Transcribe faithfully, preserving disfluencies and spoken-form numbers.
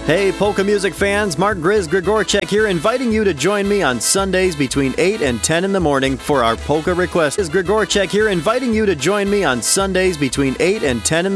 Hey, polka music fans, Mark Grizz Grigorchek here, inviting you to join me on Sundays between eight and ten in the morning for our polka request. Grizz Grigorchek here, inviting you to join me on Sundays between eight and ten in the